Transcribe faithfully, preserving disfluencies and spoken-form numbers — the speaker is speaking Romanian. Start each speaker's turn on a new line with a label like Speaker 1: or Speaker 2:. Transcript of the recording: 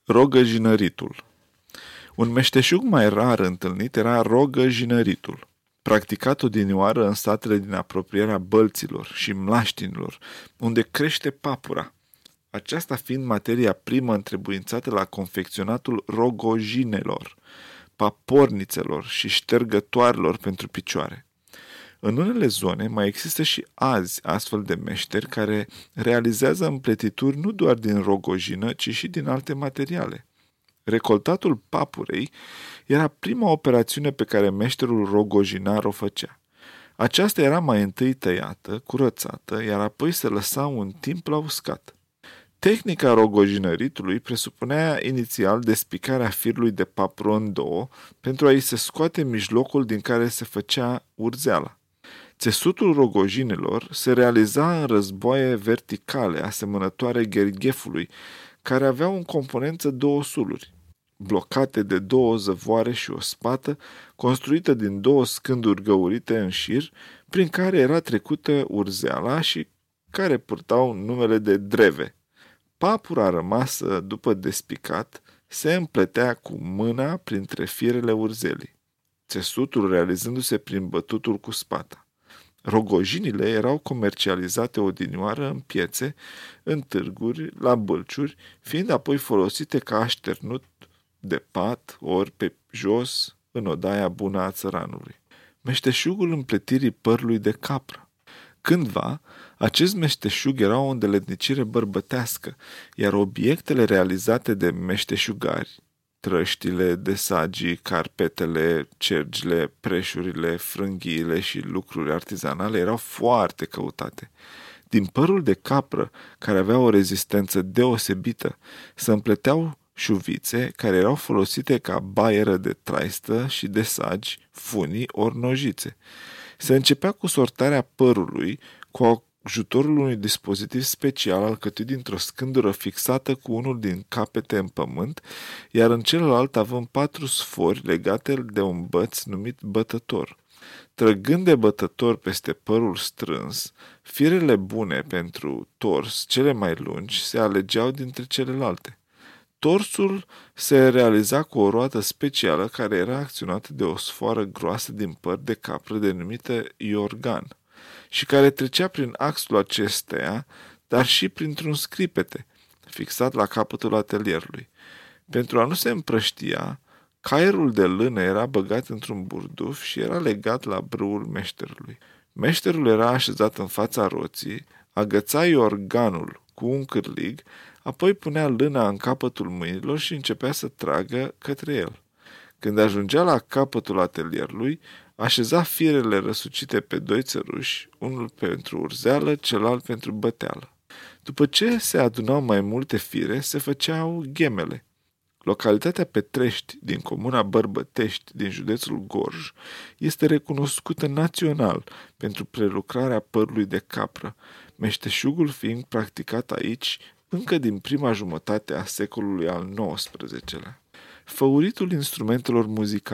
Speaker 1: Rogăjinăritul. Un meșteșug mai rar întâlnit era rogăjinăritul, practicat odinioară în satele din apropierea Bălților și Mlaștinilor, unde crește papura, aceasta fiind materia primă întrebuințată la confecționatul rogojinelor, papornițelor și ștergătoarelor pentru picioare. În unele zone mai există și azi astfel de meșteri care realizează împletituri nu doar din rogojină, ci și din alte materiale. Recoltatul papurei era prima operațiune pe care meșterul rogojinar o făcea. Aceasta era mai întâi tăiată, curățată, iar apoi se lăsa un timp la uscat. Tehnica rogojinăritului presupunea inițial despicarea firului de papură în două pentru a-i se scoate mijlocul din care se făcea urzeala. Țesutul rogojinelor se realiza în războaie verticale, asemănătoare gherghefului, care aveau în componență două suluri, blocate de două zăvoare și o spată, construită din două scânduri găurite în șir, prin care era trecută urzeala și care purtau numele de dreve. Papura rămasă după despicat se împletea cu mâna printre firele urzelii, țesutul realizându-se prin bătutul cu spata. Rogojinile erau comercializate odinioară în piețe, în târguri, la bâlciuri, fiind apoi folosite ca așternut de pat ori pe jos în odaia bună a țăranului. Meșteșugul împletirii părului de capră. Cândva, acest meșteșug era o îndeletnicire bărbătească, iar obiectele realizate de meșteșugari, trăștile, desagii, carpetele, cergile, preșurile, frânghiile și lucruri artizanale erau foarte căutate. Din părul de capră, care avea o rezistență deosebită, se împleteau șuvițe care erau folosite ca baieră de traistă și desagi, funii ori nojițe. Se începea cu sortarea părului cu ajutorul unui dispozitiv special alcătuit dintr-o scândură fixată cu unul din capete în pământ, iar în celălalt având patru sfori legate de un băț numit bătător. Trăgând de bătător peste părul strâns, firele bune pentru tors, cele mai lungi, se alegeau dintre celelalte. Torsul se realiza cu o roată specială care era acționată de o sfoară groasă din păr de capră denumită iorgan și care trecea prin axul acesteia, dar și printr-un scripete, fixat la capătul atelierului. Pentru a nu se împrăștia, caierul de lână era băgat într-un burduf și era legat la brâul meșterului. Meșterul era așezat în fața roții, agăța iorganul cu un cârlig, apoi punea lâna în capătul mâinilor și începea să tragă către el. Când ajungea la capătul atelierului, așeza firele răsucite pe doi țăruși, unul pentru urzeală, celălalt pentru băteală. După ce se adunau mai multe fire, se făceau ghemele. Localitatea Petrești, din comuna Bărbătești, din județul Gorj, este recunoscută național pentru prelucrarea părului de capră, meșteșugul fiind practicat aici încă din prima jumătate a secolului al nouăsprezecelea. Făuritul instrumentelor muzicale.